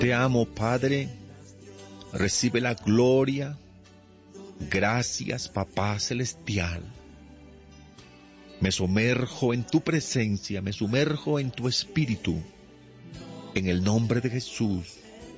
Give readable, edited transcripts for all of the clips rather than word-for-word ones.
Te amo, Padre. Recibe la gloria. Gracias, Papá Celestial. Me sumerjo en tu presencia, me sumerjo en tu espíritu. En el nombre de Jesús,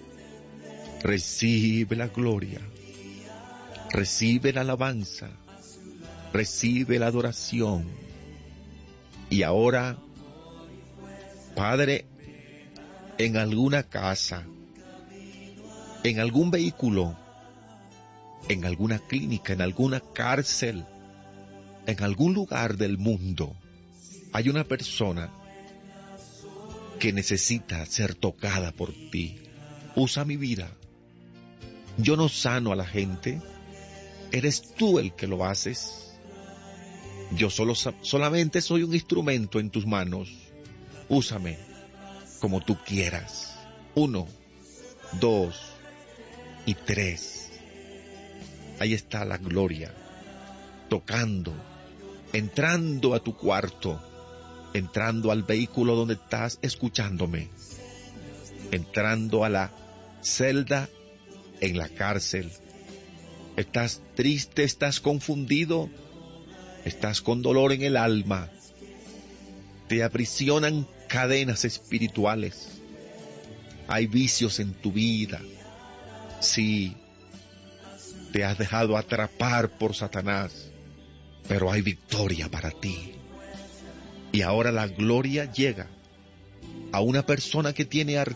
recibe la gloria, recibe la alabanza, recibe la adoración. Y ahora, Padre, en alguna casa, en algún vehículo, en alguna clínica, en alguna cárcel, en algún lugar del mundo, hay una persona que necesita ser tocada por ti. Usa mi vida. Yo no sano a la gente. Eres tú el que lo haces. Yo solamente soy un instrumento en tus manos. Úsame como tú quieras. 1, 2 y 3. Ahí está la gloria, tocando, entrando a tu cuarto, entrando al vehículo donde estás escuchándome, entrando a la celda en la cárcel. Estás triste, estás confundido, estás con dolor en el alma, te aprisionan cadenas espirituales, hay vicios en tu vida. Sí, te has dejado atrapar por Satanás, pero hay victoria para ti. Y ahora la gloria llega a una persona que tiene